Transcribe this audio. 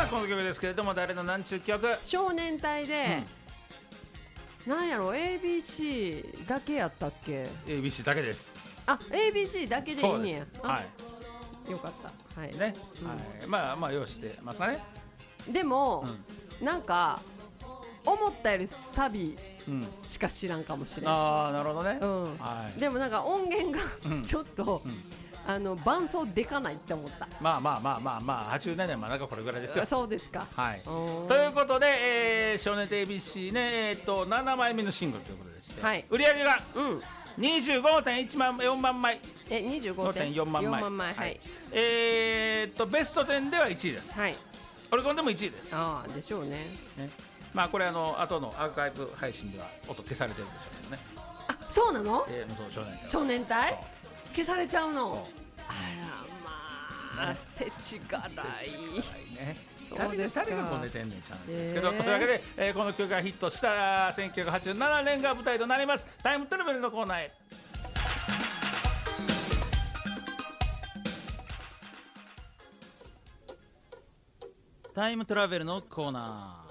この曲ですけれども、誰のなんちゅう曲？ 少年隊で、なんやろ ABC だけやったっけ？ ABC だけです。 ABC だけでいいねや。 はい、 よかった。はいね、はい、まあ用意してますかね。 でも、なんか思ったよりサビしか知らんかもしれない。 ああ、なるほどね。 はい、でもなんか音源がちょっと、伴奏でかないって思った。 まあ80年代もなんかこれぐらいですよ。 そうですか。 はい。ということで、少年隊 ABC ね、7枚目のシングルということでして、はい、売り上げが、25.4 万枚。 25.4 万枚。はい。 ベスト10では1位です。はい。オリコンでも1位です。 ああ、でしょうね。 まあこれ後のアーカイブ配信では音消されてるんでしょうけどね。 あ、そうなの？ 少年隊消されちゃうの。あらまあ、せちがらいね。誰がこう出てんねんちゃうんですけど、というわけで、この曲がヒットした1987年が舞台となりますタイムトラベルのコーナーへ。タイムトラベルのコーナー。